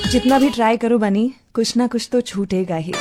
जितना भी ट्राई करो बनी, कुछ ना कुछ तो छूटेगा ही।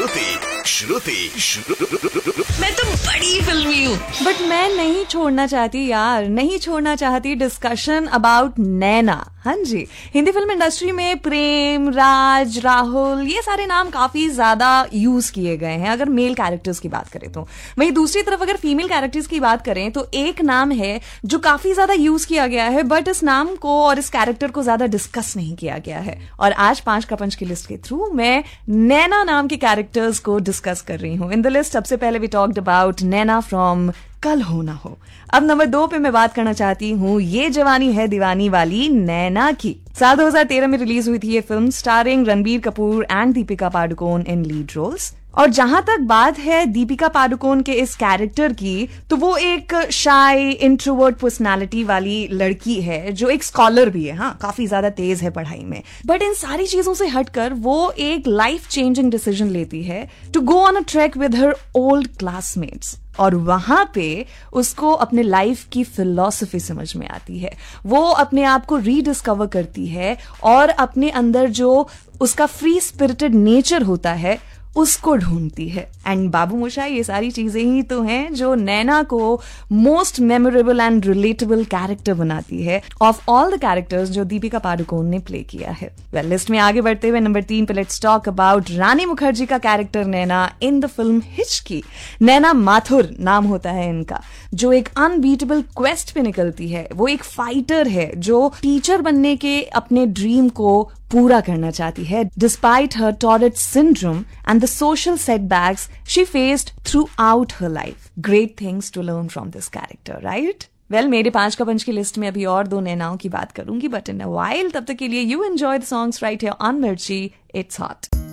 मैं तो बड़ी फिल्मी हूँ, बट मैं नहीं छोड़ना चाहती यार, नहीं छोड़ना चाहती डिस्कशन अबाउट नैना। हाँ जी, हिंदी फिल्म इंडस्ट्री में प्रेम, राज, राहुल, ये सारे नाम काफी ज्यादा यूज किए गए हैं अगर मेल कैरेक्टर्स की बात करें तो। वहीं दूसरी तरफ अगर फीमेल कैरेक्टर्स की बात करें तो एक नाम है जो काफी ज्यादा यूज किया गया है, बट इस नाम को और इस कैरेक्टर को ज्यादा डिस्कस नहीं किया गया है। और आज 5 का पंच की लिस्ट के थ्रू मैं नैना नाम के कैरेक्टर्स को डिस्कस कर रही हूँ। इन द लिस्ट सबसे पहले we talked about Naina from कल हो ना हो। अब नंबर 2 पे मैं बात करना चाहती हूँ ये जवानी है दीवानी वाली नैना की। साल 2013 में रिलीज हुई थी ये film, starring Ranbir Kapoor and Deepika Padukone in lead roles. और जहां तक बात है दीपिका पादुकोण के इस कैरेक्टर की, तो वो एक शाय इंट्रोवर्ट पर्सनालिटी वाली लड़की है जो एक स्कॉलर भी है, हाँ काफी ज्यादा तेज है पढ़ाई में। बट इन सारी चीजों से हटकर वो एक लाइफ चेंजिंग डिसीजन लेती है to go on a track with her old classmates. और वहां पे उसको अपने लाइफ की फिलॉसफी समझ में आती है, वो अपने आप को रीडिस्कवर करती है और अपने अंदर जो उसका फ्री स्पिरिटेड नेचर होता है उसको ढूंढती है। एंड बाबू मोशाय, ये सारी चीजें ही तो हैं जो नैना को most memorable and relatable character बनाती है ऑफ ऑल द कैरेक्टर्स जो दीपिका पादुकोण ने प्ले किया है। वेल, लिस्ट में आगे बढ़ते हुए नंबर 3 पे लेट्स टॉक अबाउट रानी मुखर्जी का character Naina in the film हिचकी। नैना माथुर नाम होता है इनका, जो एक अनबीटेबल क्वेस्ट पे निकलती है। वो एक फाइटर है जो टीचर बनने के अपने ड्रीम को पूरा करना चाहती है despite her torrid syndrome and the social setbacks she faced through out her life. Great things to learn from this character, right? Well, मेरे 5 का पंच की लिस्ट में अभी और 2 नैनाओं की बात करूंगी, बट इन अ वाइल, तब तक के लिए you enjoy the songs right here on मिर्ची, इट्स हॉट।